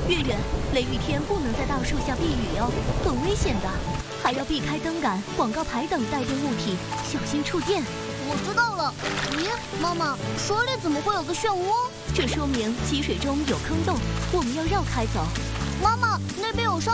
月月，雷雨天不能在大树下避雨哦，很危险的，还要避开灯杆、广告牌等带电物体，小心触电。 我知道了。咦，妈妈，水里怎么会有个漩涡？ 这说明积水中有坑洞，我们要绕开走。 妈妈，那边有